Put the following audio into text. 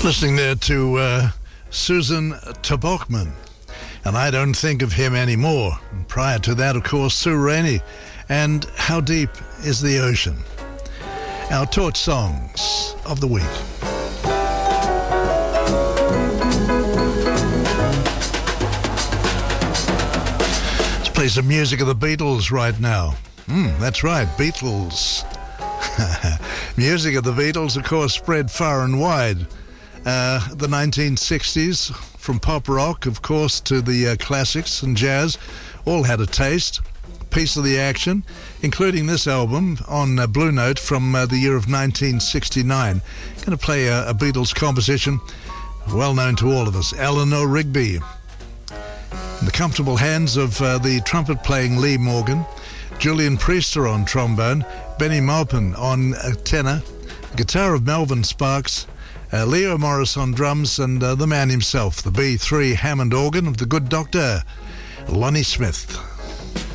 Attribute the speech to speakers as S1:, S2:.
S1: Listening there to Susan Tabokman, and I Don't Think of Him Anymore. And prior to that, of course, Sue Rainey and How Deep is the Ocean. Our torch songs of the week. Let's play some music of the Beatles right now. That's right, Beatles. Music of the Beatles, of course, spread far and wide. The 1960s, from pop rock, of course, to the classics and jazz, all had a taste, piece of the action, including this album on Blue Note from the year of 1969. Going to play a Beatles composition, well known to all of us, Eleanor Rigby. In the comfortable hands of the trumpet-playing Lee Morgan, Julian Priester on trombone, Benny Maupin on tenor, the guitar of Melvin Sparks, Leo Morris on drums, and the man himself, the B3 Hammond organ of the good doctor, Lonnie Smith.